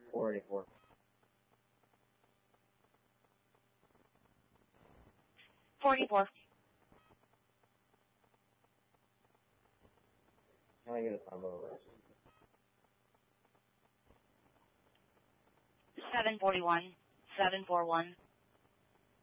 484. 44. Can I get a combo? 741. 741.